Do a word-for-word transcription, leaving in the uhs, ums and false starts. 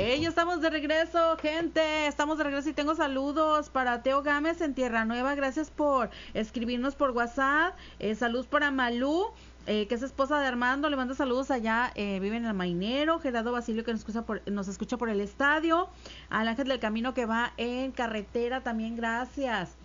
ya estamos de regreso, gente. Estamos de regreso y tengo saludos para Teo Gámez en Tierra Nueva. Gracias por escribirnos por WhatsApp. Eh, saludos para Malú. Eh, que es esposa de Armando, le manda saludos allá, eh, vive en el Mainero. Gerardo Basilio, que nos escucha, por, nos escucha por el estadio. Al Ángel del Camino, que va en carretera, también gracias.